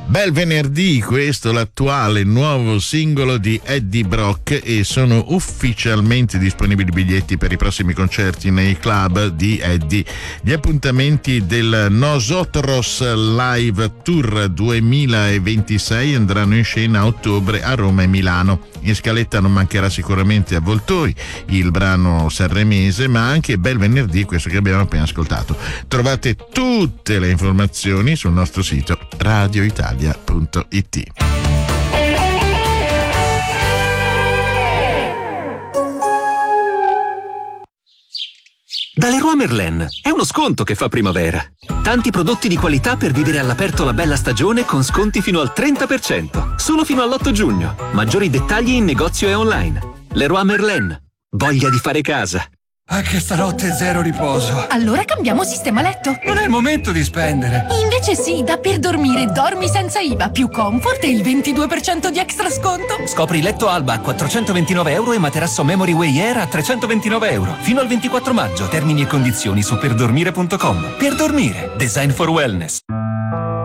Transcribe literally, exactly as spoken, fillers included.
Bel venerdì, questo l'attuale nuovo singolo di Eddie Brock e sono ufficialmente disponibili biglietti per i prossimi concerti nei club di Eddie. Gli appuntamenti del Nosotros Live Tour duemilaventisei andranno in scena a ottobre a Roma e Milano. In scaletta non mancherà sicuramente Avvoltoi, il brano sanremese, ma anche Bel venerdì, questo che abbiamo appena ascoltato. Trovate tutte le informazioni sul nostro sito radio italia punto it. Da Leroy Merlin è uno sconto che fa primavera. Tanti prodotti di qualità per vivere all'aperto la bella stagione con sconti fino al trenta per cento. Solo fino all'otto giugno. Maggiori dettagli in negozio e online. Leroy Merlin. Voglia di fare casa. Anche stanotte zero riposo. Allora cambiamo sistema letto. Non è il momento di spendere. Invece sì, da Per Dormire dormi senza I V A, più comfort e il ventidue per cento di extra sconto. Scopri letto Alba a quattrocentoventinove euro e materasso Memory Way Air a trecentoventinove euro. Fino al ventiquattro maggio. Termini e condizioni su perdormire punto com. Per dormire. Design for wellness.